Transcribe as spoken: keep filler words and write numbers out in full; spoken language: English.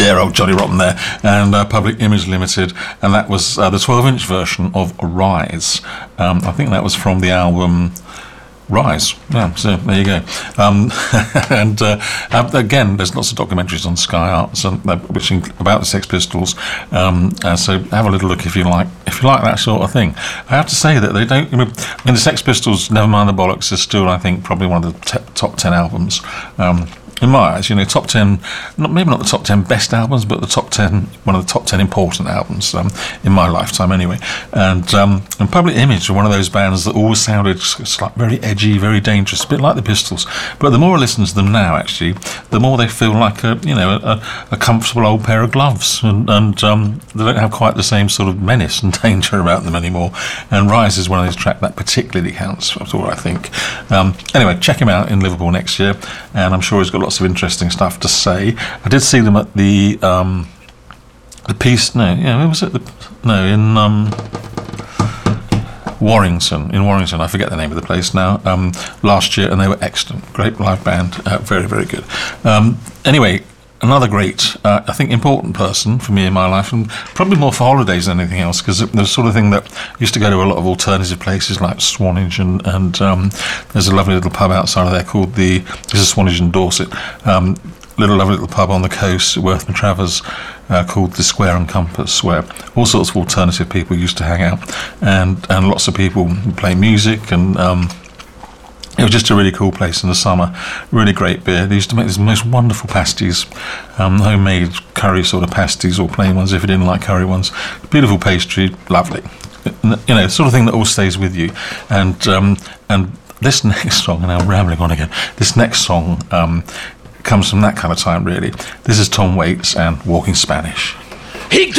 dear old Johnny Rotten there, and uh, Public Image Limited, and that was uh, the twelve-inch version of Rise. Um, I think that was from the album Rise. Yeah, so there you go. Um, and uh, uh, again, there's lots of documentaries on Sky Arts, um, which in, about the Sex Pistols. Um, uh, so have a little look if you like, if you like that sort of thing. I have to say that they don't. I mean, the Sex Pistols, never mind the bollocks, is still, I think, probably one of the te- top ten albums. Um, In my eyes, you know, top ten, not, maybe not the top ten best albums, but the top ten, one of the top ten important albums um, in my lifetime, anyway. And um, and Public Image are one of those bands that always sounded like very edgy, very dangerous, a bit like the Pistols. But the more I listen to them now, actually, the more they feel like a, you know, a, a comfortable old pair of gloves, and, and um, they don't have quite the same sort of menace and danger about them anymore. And Rise is one of those tracks that particularly counts. That's all I think. Um, anyway, check him out in Liverpool next year, and I'm sure he's got lots of interesting stuff to say. I did see them at the um, the Peace. No, yeah, where was it? The, no, in um, Warrington. In Warrington, I forget the name of the place now. Um, last year, and they were excellent. Great live band. Uh, very, very good. Um, anyway. Another great, uh, I think, important person for me in my life, and probably more for holidays than anything else, because the sort of thing that I used to go to a lot of alternative places like Swanage, and, and um, there's a lovely little pub outside of there called the, this is Swanage in Dorset, um, little lovely little pub on the coast, Worth and Travers, uh, called the Square and Compass, where all sorts of alternative people used to hang out, and, and lots of people play music, and um, it was just a really cool place in the summer. Really great beer. They used to make these most wonderful pasties, um, homemade curry sort of pasties, or plain ones if you didn't like curry ones. Beautiful pastry, lovely. You know, sort of thing that all stays with you. And um, and this next song, and I'm rambling on again. This next song um, comes from that kind of time, really. This is Tom Waits and Walking Spanish. He